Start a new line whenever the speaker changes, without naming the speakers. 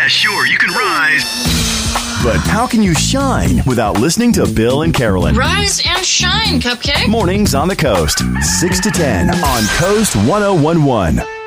sure, you can rise.
But how can you shine without listening to Bill and Carolyn?
Rise and shine, Cupcake.
Mornings on the Coast, 6 to 10 on Coast 1011.